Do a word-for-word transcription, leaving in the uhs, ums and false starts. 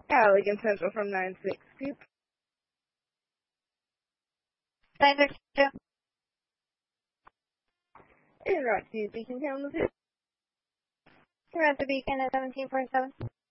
Allegan Central from nine six two. nine six two. And Roxy Beacon Town with it. You're at the Beacon at seventeen forty-seven.